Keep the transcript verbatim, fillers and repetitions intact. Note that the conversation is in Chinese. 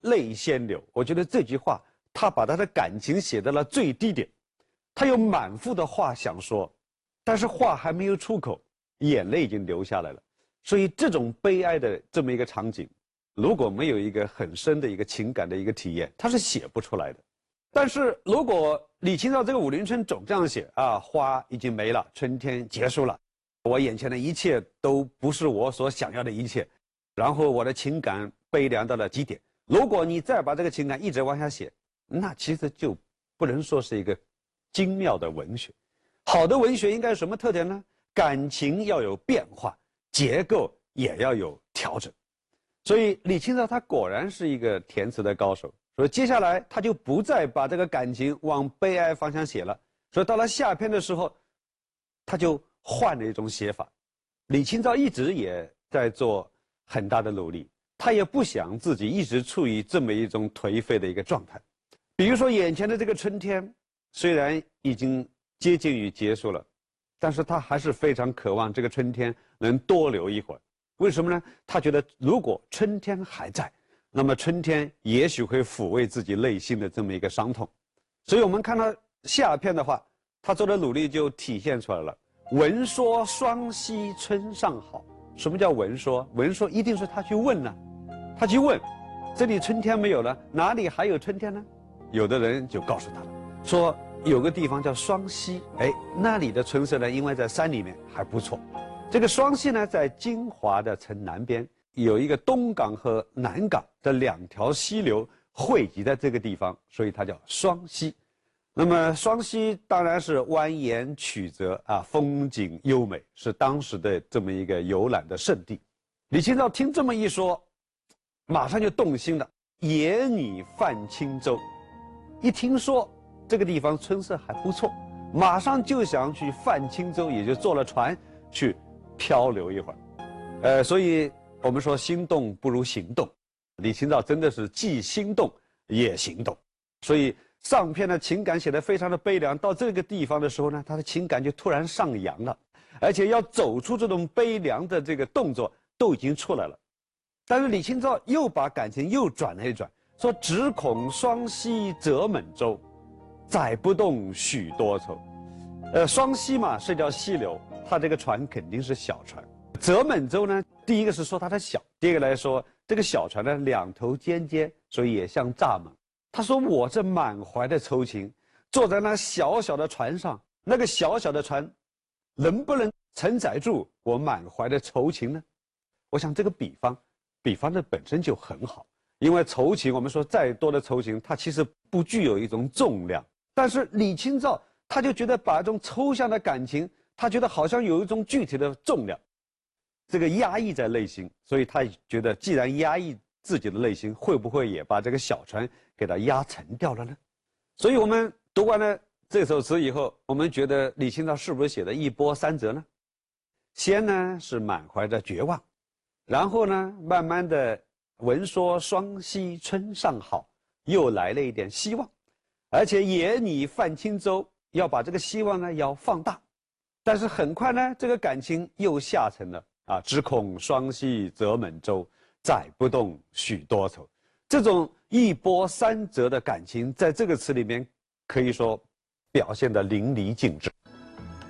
泪先流。我觉得这句话，他把他的感情写到了最低点，他有满腹的话想说，但是话还没有出口，眼泪已经流下来了。所以这种悲哀的这么一个场景，如果没有一个很深的一个情感的一个体验，他是写不出来的。但是如果李清照这个《武陵春》总这样写啊，花已经没了，春天结束了，我眼前的一切都不是我所想要的一切，然后我的情感悲凉到了极点。如果你再把这个情感一直往下写，那其实就不能说是一个精妙的文学。好的文学应该有什么特点呢？感情要有变化，结构也要有调整。所以李清照他果然是一个填词的高手。所以接下来他就不再把这个感情往悲哀方向写了。所以到了下篇的时候，他就换了一种写法。李清照一直也在做很大的努力，他也不想自己一直处于这么一种颓废的一个状态。比如说眼前的这个春天，虽然已经接近于结束了，但是他还是非常渴望这个春天能多留一会儿。为什么呢？他觉得如果春天还在，那么春天也许会抚慰自己内心的这么一个伤痛。所以我们看到下篇的话，他做的努力就体现出来了。闻说双溪春尚好。什么叫闻说？闻说一定是他去问呢，他去问，这里春天没有了，哪里还有春天呢？有的人就告诉他了，说有个地方叫双溪，哎，那里的春色呢，因为在山里面还不错。这个双溪呢，在金华的城南边，有一个东港和南港的两条溪流汇集在这个地方，所以它叫双溪。那么双溪当然是蜿蜒曲折啊，风景优美，是当时的这么一个游览的胜地。李清照听这么一说，马上就动心了。野拟泛轻舟，一听说这个地方春色还不错，马上就想去泛轻舟，也就坐了船去漂流一会儿。呃，所以我们说心动不如行动，李清照真的是既心动也行动。所以上篇的情感写得非常的悲凉，到这个地方的时候呢，他的情感就突然上扬了，而且要走出这种悲凉的这个动作都已经出来了。但是李清照又把感情又转了一转，说只恐双溪舴满舟，载不动许多愁。呃，双溪嘛是条溪流，它这个船肯定是小船。舴满舟呢，第一个是说它的小，第二个来说这个小船呢两头尖尖，所以也像蚱蜢。他说我这满怀的愁情，坐在那小小的船上，那个小小的船能不能承载住我满怀的愁情呢？我想这个比方比方的本身就很好，因为愁情我们说再多的愁情它其实不具有一种重量，但是李清照他就觉得把这种抽象的感情，他觉得好像有一种具体的重量，这个压抑在内心，所以他觉得既然压抑自己的内心，会不会也把这个小船给它压沉掉了呢？所以我们读完了这首词以后，我们觉得李清照是不是写的一波三折呢？先呢是满怀着绝望，然后呢慢慢的闻说双溪春尚好，又来了一点希望，而且野拟泛轻舟，要把这个希望呢要放大，但是很快呢这个感情又下沉了啊，只恐双溪舴满舟，载不动许多愁。这种一波三折的感情，在这个词里面可以说表现得淋漓尽致。